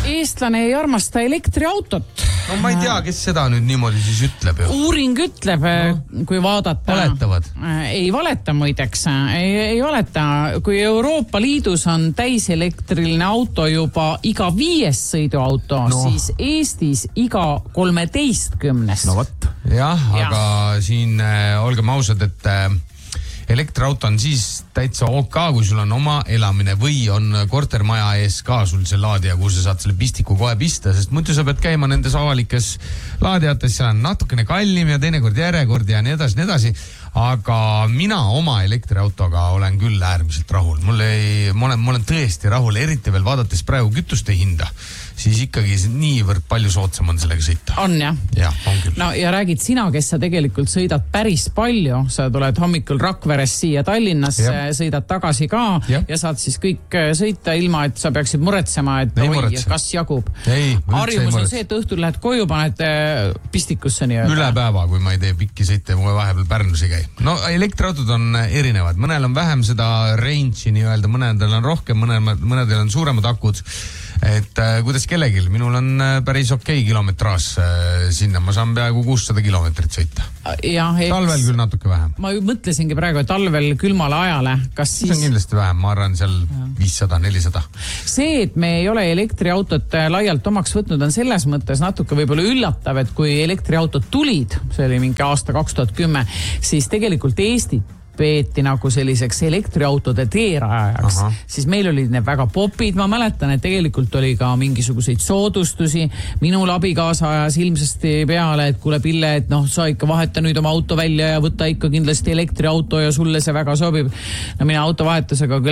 Eestlane ei armasta elektriautot. No ma ei tea, kes seda nüüd niimoodi siis ütleb ju. Uuring ütleb, kui vaadata. Valetavad? Ei valeta muideks. Ei valeta. Kui Euroopa Liidus on täiselektriline auto juba iga 5 sõiduauto, siis Eestis iga 13. No võt. Jah, aga siin olgem ausad, et elektriauto on siis täitsa OK, kui sul on oma elamine või on kortermaja ees ka sul see laadija, kuhu sa saad selle pistiku kohe pista, sest muidu sa pead käima nendes avalikes laadijates, seal on natukene kallim ja teinekord järjekord ja nii edasi. Aga mina oma elektriautoga olen küll äärmiselt rahul. Ma olen tõesti rahul, eriti veel vaadates praegu kütuste hinda, siis ikkagi niivõrd palju soodsam on sellega sõita. On jah? Jah, on küll. No ja räägid sina, kes sa tegelikult sõidad päris palju, sa tuled hommikul Rakverest siia Tallinnasse, sõidad tagasi ka ja saad siis kõik sõita ilma, et sa peaksid muretsema, et kas jagub. Harjumus on see, et õhtul lähed koju, paned pistikusse nii öelda. Üle päeva, kui ma ei tee pikki sõite ja mulle vahepeal Pärnus ei käi. No elektriautod on erinevad, mõnel on vähem seda range'i nii öelda, mõnedel on rohkem, mõnedel on suuremad akud. Et kuidas kellegil, minul on päris okei kilometraaž sinna, ma saan peaaegu 600 kilomeetrit sõita. Talvel küll natuke vähem. Ma mõtlesingi praegu, et talvel külmale ajale, kas siis... See on kindlasti vähem, ma arvan seal 500-400. See, et me ei ole elektriautot laialt omaks võtnud, on selles mõttes natuke võib-olla üllatav, et kui elektriautod tulid, see oli mingi aasta 2010, siis tegelikult Eestit peeti nagu selliseks elektriautode teerajaks, siis meil olid need väga popid, ma mäletan, et tegelikult oli ka mingisuguseid soodustusi, minul abikaasa ajas ilmsesti peale, et kuule Pille, et sa ikka vaheta nüüd oma auto välja ja võta ikka kindlasti elektriauto ja sulle see väga sobib. No mina autovahetusega küll